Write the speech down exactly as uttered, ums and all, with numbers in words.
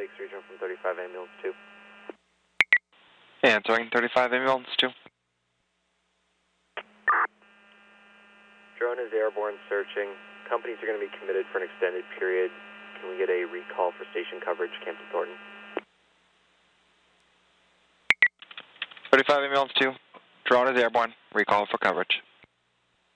Lakes Region from thirty-five Ambulance two. Answering thirty-five Ambulance two. Drone is airborne searching. Companies are going to be committed for an extended period. Can we get a recall for station coverage, Camden Thornton? thirty-five Ambulance two. Drone is airborne. Recall for coverage.